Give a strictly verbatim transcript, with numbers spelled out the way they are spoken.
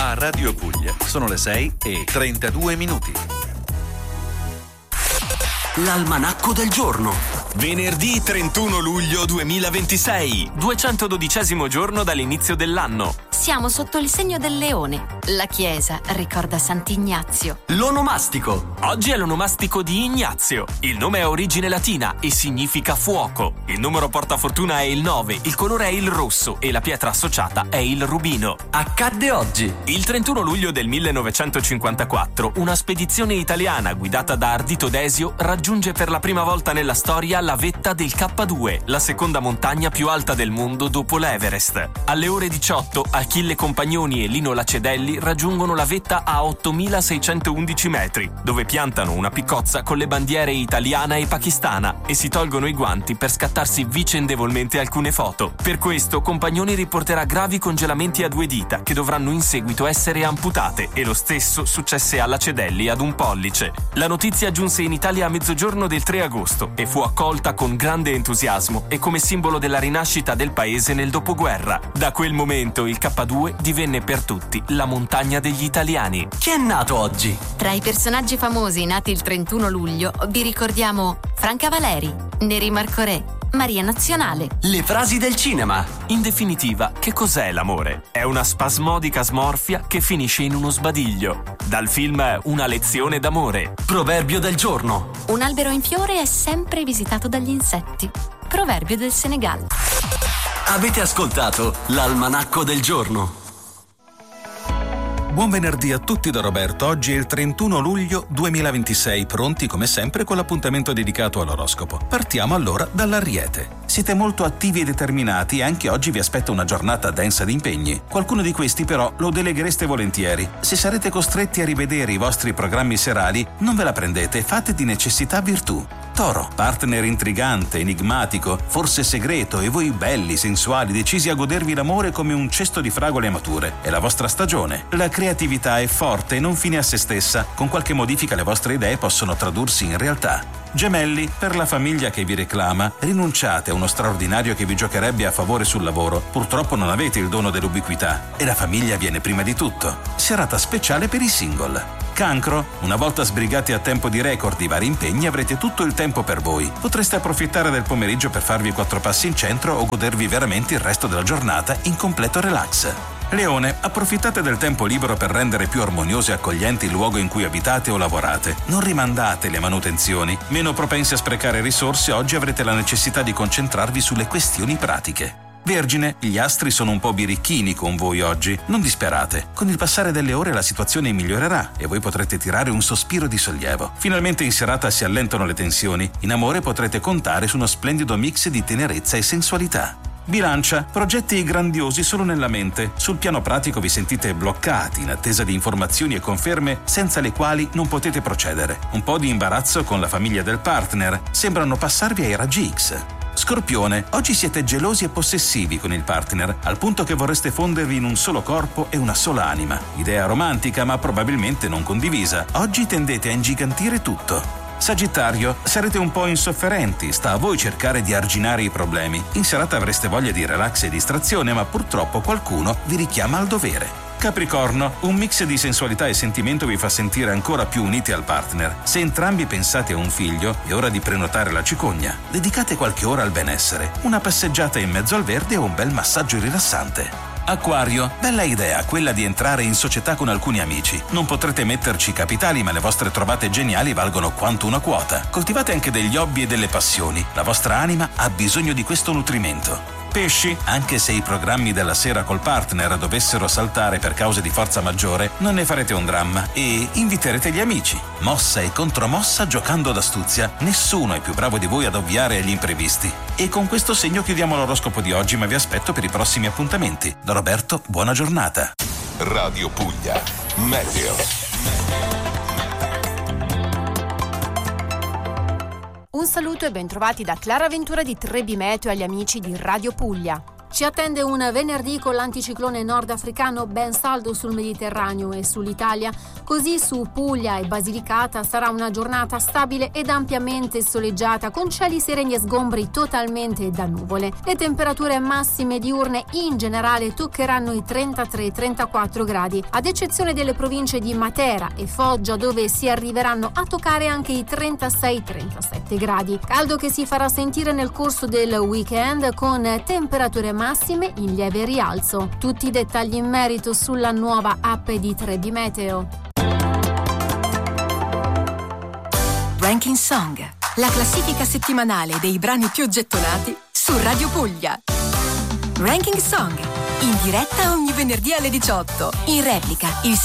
A Radio Puglia sono le sei e trentadue minuti. L'almanacco del giorno. Venerdì trentuno luglio duemilaventisei, duecentododicesimo giorno dall'inizio dell'anno. Siamo sotto il segno del leone. La chiesa ricorda Sant'Ignazio. L'onomastico. Oggi è l'onomastico di Ignazio. Il nome ha origine latina e significa fuoco. Il numero portafortuna è il nove, il colore è il rosso e la pietra associata è il rubino. Accadde oggi. Il trentuno luglio del millenovecentocinquantaquattro, una spedizione italiana guidata da Ardito Desio raggiunge per la prima volta nella storia la vetta del K due, la seconda montagna più alta del mondo dopo l'Everest. Alle ore diciotto, Achille Compagnoni e Lino Lacedelli raggiungono la vetta a ottomilaseicentoundici metri, dove piantano una piccozza con le bandiere italiana e pakistana e si tolgono i guanti per scattarsi vicendevolmente alcune foto. Per questo Compagnoni riporterà gravi congelamenti a due dita che dovranno in seguito essere amputate, e lo stesso successe a Lacedelli ad un pollice. La notizia giunse in Italia a mezzogiorno del tre agosto e fu accolta con grande entusiasmo e come simbolo della rinascita del paese nel dopoguerra. Da quel momento il K due divenne per tutti la montagna degli italiani. Chi è nato oggi? Tra i personaggi famosi nati il trentuno luglio vi ricordiamo Franca Valeri, Neri Marcorè, Maria Nazionale. Le frasi del cinema. In definitiva, che cos'è l'amore? È una spasmodica smorfia che finisce in uno sbadiglio. Dal film Una lezione d'amore. Proverbio del giorno. Un albero in fiore è sempre visitato dagli insetti. Proverbio del Senegal. Avete ascoltato l'almanacco del giorno. Buon venerdì a tutti da Roberto. Oggi è il trentuno luglio duemilaventisei, pronti come sempre con l'appuntamento dedicato all'oroscopo. Partiamo allora dall'Ariete. Siete molto attivi e determinati e anche oggi vi aspetta una giornata densa di impegni. Qualcuno di questi però lo deleghereste volentieri. Se sarete costretti a rivedere i vostri programmi serali, non ve la prendete, fate di necessità virtù. Toro, partner intrigante, enigmatico, forse segreto, e voi belli, sensuali, decisi a godervi l'amore come un cesto di fragole mature. È la vostra stagione. La creatività è forte e non fine a se stessa. Con qualche modifica le vostre idee possono tradursi in realtà. Gemelli, per la famiglia che vi reclama, rinunciate a uno straordinario che vi giocherebbe a favore sul lavoro. Purtroppo non avete il dono dell'ubiquità e la famiglia viene prima di tutto. Serata speciale per i single. Cancro, una volta sbrigati a tempo di record i vari impegni, avrete tutto il tempo per voi. Potreste approfittare del pomeriggio per farvi quattro passi in centro o godervi veramente il resto della giornata in completo relax. Leone, approfittate del tempo libero per rendere più armonioso e accogliente il luogo in cui abitate o lavorate. Non rimandate le manutenzioni. Meno propensi a sprecare risorse, oggi avrete la necessità di concentrarvi sulle questioni pratiche. Vergine, gli astri sono un po' birichini con voi oggi. Non disperate. Con il passare delle ore la situazione migliorerà e voi potrete tirare un sospiro di sollievo. Finalmente in serata si allentano le tensioni. In amore potrete contare su uno splendido mix di tenerezza e sensualità. Bilancia, progetti grandiosi solo nella mente. Sul piano pratico vi sentite bloccati in attesa di informazioni e conferme senza le quali non potete procedere. Un po' di imbarazzo con la famiglia del partner. Sembrano passarvi ai raggi X. Scorpione, oggi siete gelosi e possessivi con il partner, al punto che vorreste fondervi in un solo corpo e una sola anima. Idea romantica ma probabilmente non condivisa. Oggi tendete a ingigantire tutto. Sagittario, sarete un po' insofferenti, sta a voi cercare di arginare i problemi. In serata avreste voglia di relax e distrazione, ma purtroppo qualcuno vi richiama al dovere. Capricorno, un mix di sensualità e sentimento vi fa sentire ancora più uniti al partner. Se entrambi pensate a un figlio, è ora di prenotare la cicogna. Dedicate qualche ora al benessere, una passeggiata in mezzo al verde o un bel massaggio rilassante. Acquario, bella idea quella di entrare in società con alcuni amici. Non potrete metterci capitali, ma le vostre trovate geniali valgono quanto una quota. Coltivate anche degli hobby e delle passioni. La vostra anima ha bisogno di questo nutrimento. Pesci, anche se i programmi della sera col partner dovessero saltare per cause di forza maggiore, non ne farete un dramma e inviterete gli amici. Mossa e contromossa giocando d'astuzia. Nessuno è più bravo di voi ad ovviare agli imprevisti. E con questo segno chiudiamo l'oroscopo di oggi, ma vi aspetto per i prossimi appuntamenti. Da Roberto, buona giornata. Radio Puglia, Meteo. Un saluto e bentrovati da Clara Ventura di Trebi Meteo agli amici di Radio Puglia. Ci attende un venerdì con l'anticiclone nordafricano ben saldo sul Mediterraneo e sull'Italia, così su Puglia e Basilicata sarà una giornata stabile ed ampiamente soleggiata con cieli sereni e sgombri totalmente da nuvole. Le temperature massime diurne in generale toccheranno i trentatré trentaquattro gradi, ad eccezione delle province di Matera e Foggia, dove si arriveranno a toccare anche i trentasei trentasette gradi. Caldo che si farà sentire nel corso del weekend con temperature massime in lieve rialzo. Tutti i dettagli in merito sulla nuova app di tre B Meteo. Ranking Song, la classifica settimanale dei brani più gettonati su Radio Puglia. Ranking Song, in diretta ogni venerdì alle diciotto, in replica il